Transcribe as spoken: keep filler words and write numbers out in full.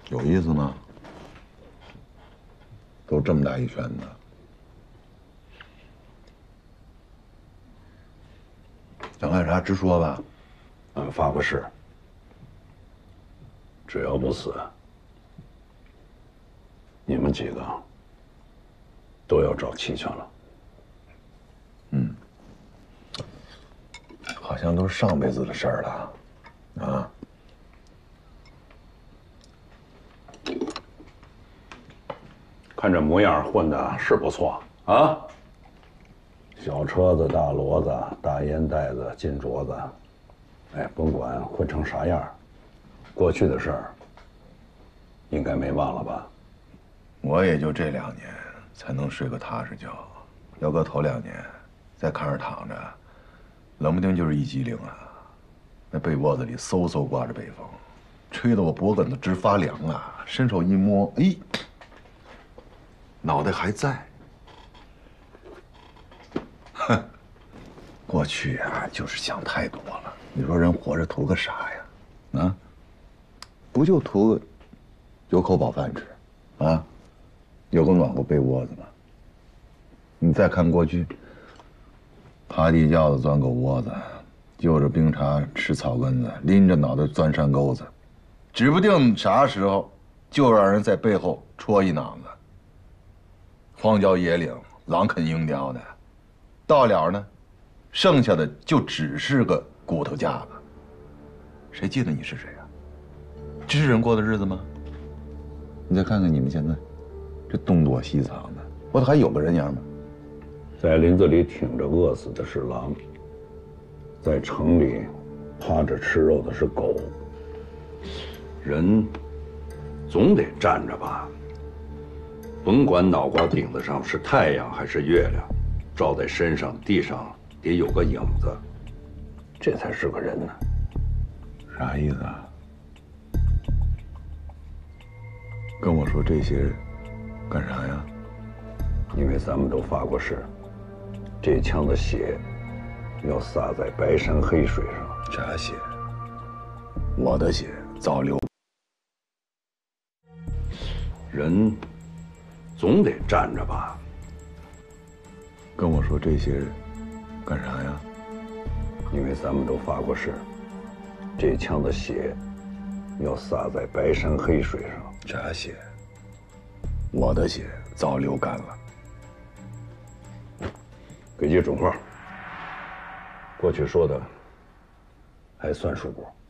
有意思吗？都这么大一圈子，想干啥直说吧。 俺发过誓，只要不死，你们几个都要找齐全了。 嗯，好像都是上辈子的事儿了，啊。 看这模样，混的是不错啊！小车子、大骡子、大烟袋子、金镯子，哎，甭管混成啥样，过去的事儿应该没忘了吧？ 我也就这两年才能睡个踏实觉，要搁头两年，在炕上躺着，冷不丁就是一激灵啊！那被窝子里嗖嗖刮着北风，吹得我脖梗子直发凉啊！伸手一摸，哎，脑袋还在。哼，过去啊，就是想太多了。你说人活着图个啥呀？啊，不就图个有口饱饭吃，啊，有个暖和被窝子吗？你再看过去，爬地窖子钻狗窝子，就着冰碴吃草根子，拎着脑袋钻山沟子，指不定啥时候就让人在背后戳一脑子。荒郊野岭，狼啃鹰叼的，到了呢，剩下的就只是个骨头架子。谁记得你是谁啊？知人过的日子吗？你再看看你们现在，这东躲西藏的，我还有个人样吗？ 在林子里挺着饿死的是狼，在城里趴着吃肉的是狗。人总得站着吧，甭管脑瓜顶子上是太阳还是月亮，照在身上地上得有个影子，这才是个人呢。 啥意思啊？跟我说这些干啥呀？ 因为咱们都发过誓，这枪的血要洒在白山黑水上。 啥血？我的血早流。 人总得站着吧。 跟我说这些干啥呀？ 因为咱们都发过誓，这枪的血要洒在白山黑水上。 啥血？我的血早流干了。 给记准话，过去说的还算数不？